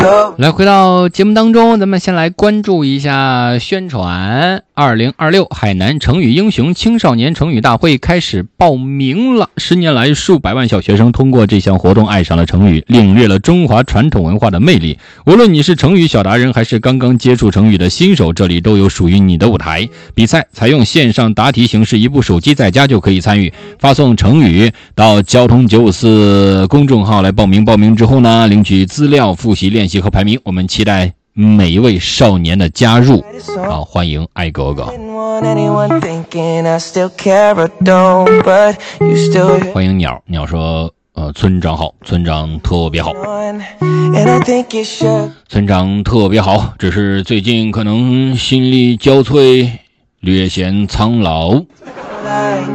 来，回到节目当中，咱们先来关注一下宣传。2026海南成语英雄青少年成语大会开始报名了。10年来，数百万小学生通过这项活动爱上了成语，领略了中华传统文化的魅力。无论你是成语小达人，还是刚刚接触成语的新手，这里都有属于你的舞台。比赛采用线上答题形式，一部手机在家就可以参与。发送成语到交通954公众号来报名。报名之后呢，领取资料、复习练习和排名。我们期待每一位少年的加入。好，欢迎爱哥哥，欢迎鸟说村长好，村长特别好，村长特别好，只是最近可能心力交瘁，略显苍老。